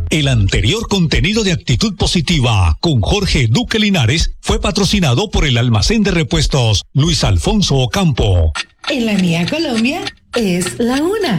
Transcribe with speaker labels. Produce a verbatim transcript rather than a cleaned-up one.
Speaker 1: El anterior contenido de Actitud Positiva con Jorge Duque Linares fue patrocinado por el almacén de repuestos Luis Alfonso Ocampo.
Speaker 2: En la mía Colombia es la una.